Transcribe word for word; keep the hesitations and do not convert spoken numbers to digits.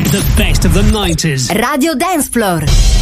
The best of the nineties. Radio Dance Floor.